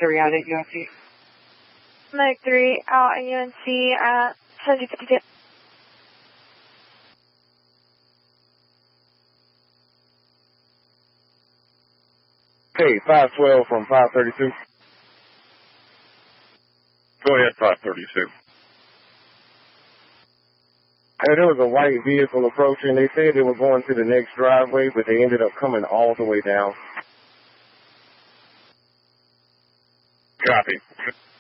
3 out at UNC. Mike 3 out at UNC at 7052. Okay, 512 from 532. Go ahead, 532. There was a white vehicle approaching. They said they were going to the next driveway, but they ended up coming all the way down. Copy.